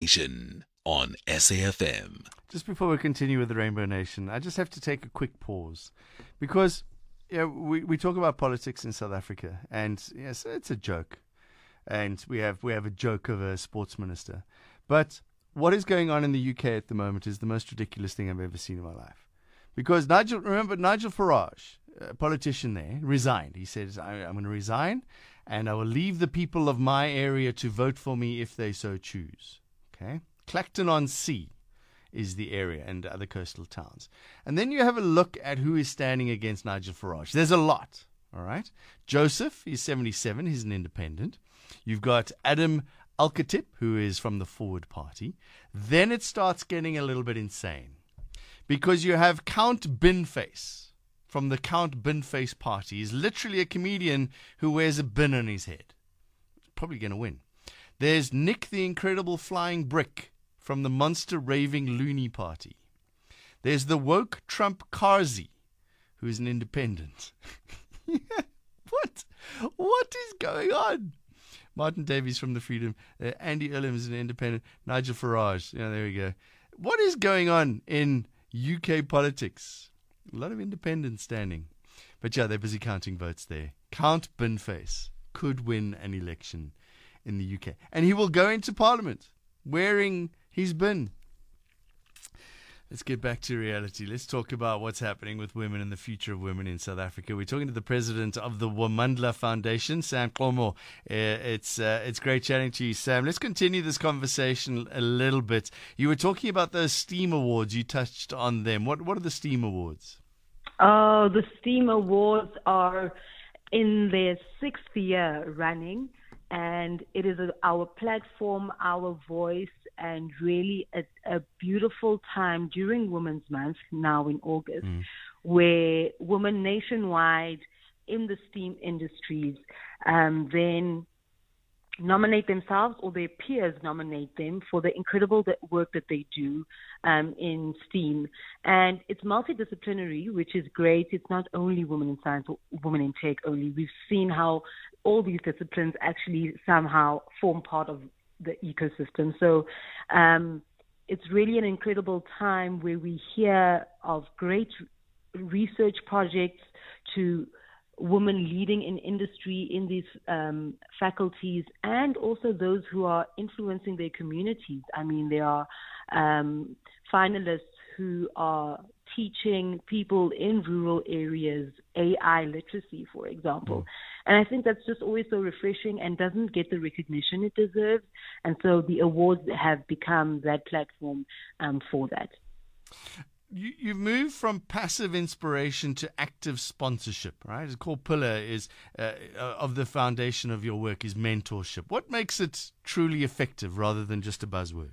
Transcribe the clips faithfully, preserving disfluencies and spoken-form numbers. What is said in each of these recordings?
Nation on S A F M. Just before we continue with the Rainbow Nation, I just have to take a quick pause because you know, we, we talk about politics in South Africa, and yes, it's a joke. And we have we have a joke of a sports minister. But what is going on in the U K at the moment is the most ridiculous thing I've ever seen in my life. Because Nigel, remember Nigel Farage, a politician there, resigned. He says, I, I'm going to resign and I will leave the people of my area to vote for me if they so choose. Okay? Clacton-on-Sea is the area and other coastal towns. And then you have a look at who is standing against Nigel Farage. There's a lot, all right? Joseph, he's seventy-seven, he's an independent. You've got Adam Alkatip, who is from the Forward Party. Then it starts getting a little bit insane because you have Count Binface from the Count Binface Party. He's literally a comedian who wears a bin on his head. Probably going to win. There's Nick the Incredible Flying Brick from the Monster Raving Loony Party. There's the woke Trump Karzy, who's an independent. What? What is going on? Martin Davies from the Freedom. Uh, Andy Earlham is an independent. Nigel Farage. Yeah, there we go. What is going on in U K politics? A lot of independents standing. But yeah, they're busy counting votes there. Count Binface could win an election in the U K. And he will go into Parliament wearing his bin. Let's get back to reality. Let's talk about what's happening with women and the future of women in South Africa. We're talking to the president of the Wamandla Foundation, Sam Klomo. Uh, it's uh, it's great chatting to you, Sam. Let's continue this conversation a little bit. You were talking about those STEAM Awards. You touched on them. What what are the STEAM Awards? Oh, the STEAM Awards are in their sixth year running, and it is a, our platform, our voice, and really a, a beautiful time during Women's Month, now in August, mm. where women nationwide in the STEAM industries um, then nominate themselves or their peers nominate them for the incredible work that they do um, in STEAM. And it's multidisciplinary, which is great. It's not only women in science or women in tech only. We've seen how all these disciplines actually somehow form part of the ecosystem. So um, it's really an incredible time where we hear of great research projects to women leading in industry in these um, faculties, and also those who are influencing their communities. I mean, there are um, finalists who are teaching people in rural areas A I literacy, for example. And I think that's just always so refreshing and doesn't get the recognition it deserves. And so the awards have become that platform um, for that. You, you've moved from passive inspiration to active sponsorship, right? The core pillar is uh, of the foundation of your work is mentorship. What makes it truly effective rather than just a buzzword?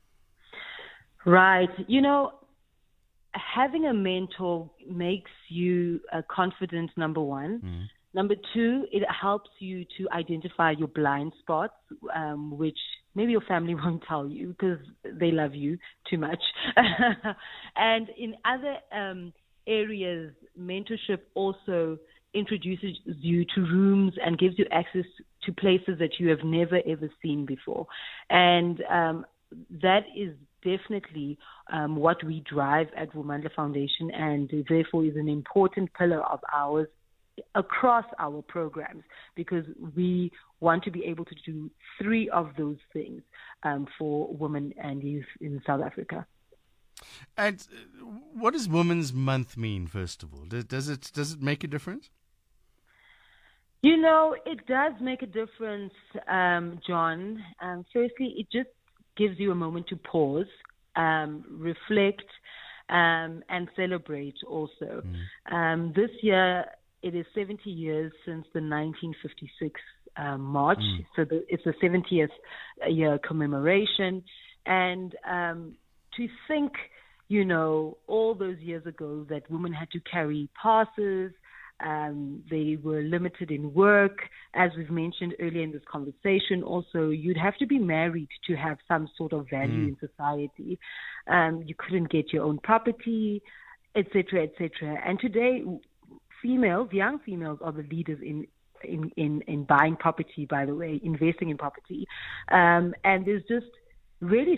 Right. You know, having a mentor makes you uh, confident, number one. Mm. Number two, it helps you to identify your blind spots, um, which maybe your family won't tell you because they love you too much. And in other um, areas, mentorship also introduces you to rooms and gives you access to places that you have never, ever seen before. And um, that is definitely um, what we drive at Wamandla Foundation, and therefore is an important pillar of ours across our programs, because we want to be able to do three of those things um, for women and youth in South Africa. And what does Women's Month mean, first of all? Does, does it does it make a difference? You know, it does make a difference, um, John. Um, firstly, it just gives you a moment to pause, um, reflect, um, and celebrate also. Mm. Um, this year, it is seventy years since the nineteen fifty-six um, March, mm. so the, it's the seventieth year commemoration. And um, to think, you know, all those years ago that women had to carry passes, um, they were limited in work, as we've mentioned earlier in this conversation. Also, you'd have to be married to have some sort of value mm. in society. Um, you couldn't get your own property, et cetera, et cetera. And today, females, young females, are the leaders in in, in, in buying property, by the way, investing in property. Um, and there's just really